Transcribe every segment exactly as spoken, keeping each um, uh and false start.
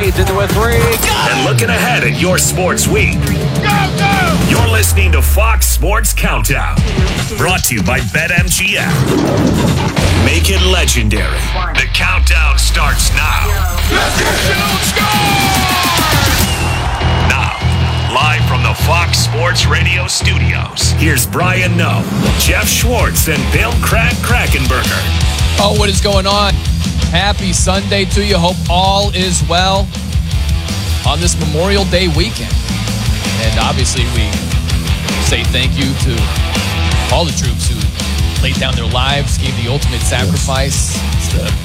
Fades into a three. And looking ahead at your sports week. Go, go! You're listening to Fox Sports Countdown. Brought to you by BetMGM. Make it legendary. The countdown starts now. Now, live from the Fox Sports Radio studios, here's Brian Noe, Jeff Schwartz, and Bill Crack Krackenberger. Oh, what is going on? Happy Sunday to you. Hope all is well on this Memorial Day weekend. And obviously, we say thank you to all the troops who laid down their lives, gave the ultimate sacrifice. It's, uh,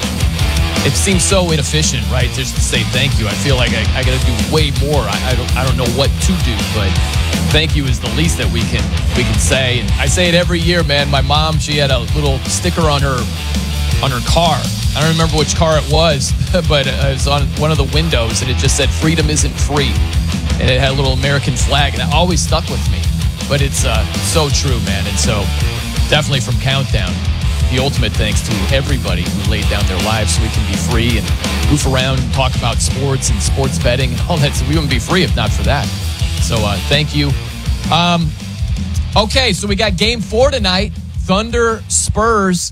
it seems so inefficient, right, just to say thank you. I feel like I, I got to do way more. I, I don't I don't know what to do, but thank you is the least that we can we can say. And I say it every year, man. My mom, she had a little sticker on her on her car. I don't remember which car it was, but it was on one of the windows, and it just said, "Freedom isn't free." And it had a little American flag, and that always stuck with me. But it's uh, so true, man. And so definitely from Countdown, the ultimate thanks to everybody who laid down their lives so we can be free and goof around and talk about sports and sports betting and all that. So we wouldn't be free if not for that. So uh, thank you. Um, okay, so we got game four tonight, Thunder Spurs.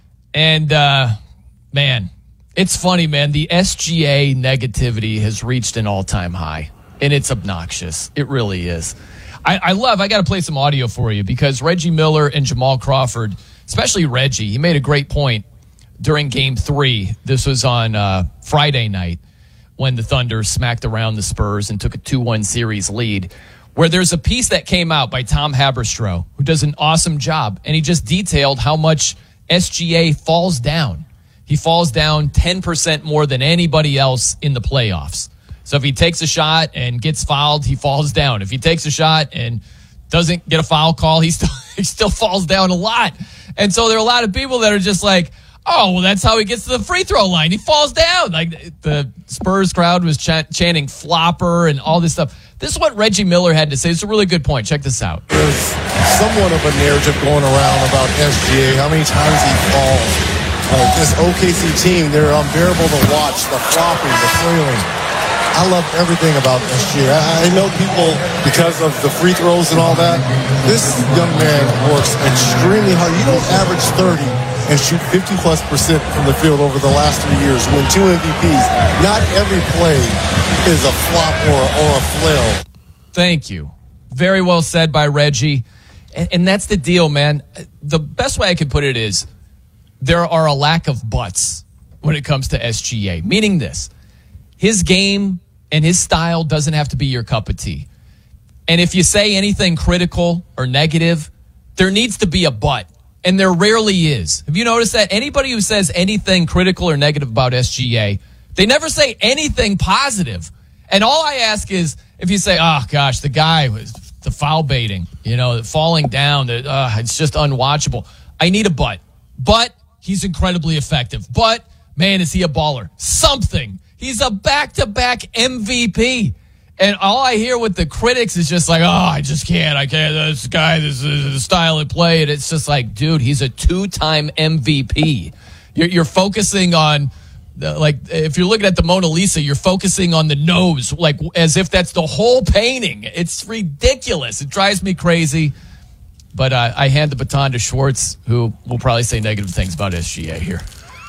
And, uh, man, it's funny, man. The S G A negativity has reached an all-time high, and it's obnoxious. It really is. I, I love, I got to play some audio for you because Reggie Miller and Jamal Crawford, especially Reggie, he made a great point during game three. This was on uh, Friday night when the Thunder smacked around the Spurs and took a two one series lead, where there's a piece that came out by Tom Haberstroh, who does an awesome job, and he just detailed how much S G A falls down. He falls down ten percent more than anybody else in the playoffs. So if he takes a shot and gets fouled, he falls down. If he takes a shot and doesn't get a foul call, he still he still falls down a lot. And so there are a lot of people that are just like, oh, well, that's how he gets to the free throw line. He falls down. Like the Spurs crowd was ch- chanting flopper and all this stuff. This is what Reggie Miller had to say. It's a really good point. Check this out. There's somewhat of a narrative going around about S G A, how many times he falls. Uh, this O K C team, they're unbearable to watch, the flopping, the flailing. I love everything about S G A. I, I know people, because of the free throws and all that, this young man works extremely hard. You don't average thirty and shoot fifty plus percent from the field over the last three years, win two M V Ps. Not every play is a flop or, or a flail. Thank you. Very well said by Reggie. And, and that's the deal, man. The best way I could put it is there are a lack of buts when it comes to S G A, meaning this. His game and his style doesn't have to be your cup of tea. And if you say anything critical or negative, there needs to be a but. And there rarely is. Have you noticed that? Anybody who says anything critical or negative about S G A, they never say anything positive. And all I ask is, if you say, oh, gosh, the guy was the foul baiting, you know, falling down, the, uh, it's just unwatchable. I need a but. But he's incredibly effective. But, man, is he a baller? Something. He's a back-to-back M V P. And all I hear with the critics is just like, oh, I just can't. I can't. This guy, this is the style of play. And it's just like, dude, he's a two-time M V P. You're, you're focusing on, the, like, if you're looking at the Mona Lisa, you're focusing on the nose, like, as if that's the whole painting. It's ridiculous. It drives me crazy. But uh, I hand the baton to Schwartz, who will probably say negative things about S G A here.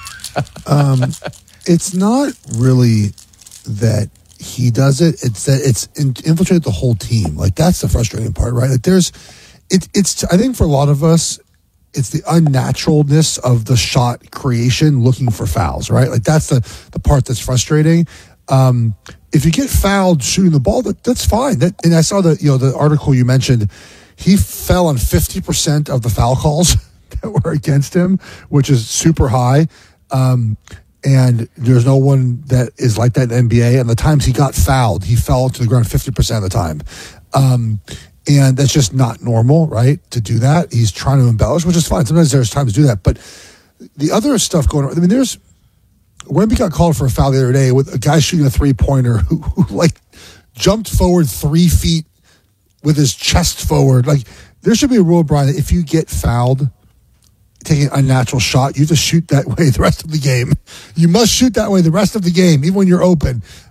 um, it's not really that he does it. It's that it's in, infiltrated the whole team. Like, that's the frustrating part, right? Like, there's, it, it's, I think for a lot of us, it's the unnaturalness of the shot creation looking for fouls, right? Like, that's the, the part that's frustrating. Um, if you get fouled shooting the ball, that, that's fine. That, and I saw the, you know, the article you mentioned, he fell on fifty percent of the foul calls that were against him, which is super high. Um, and there's no one that is like that in the N B A. And the times he got fouled, he fell to the ground fifty percent of the time. Um, and that's just not normal, right, to do that. He's trying to embellish, which is fine. Sometimes there's times to do that. But the other stuff going on, I mean, there's, Wemby got called for a foul the other day with a guy shooting a three-pointer who, who like, jumped forward three feet with his chest forward. Like, there should be a rule, Brian, that if you get fouled taking an unnatural shot, you just shoot that way the rest of the game. You must shoot that way the rest of the game, even when you're open.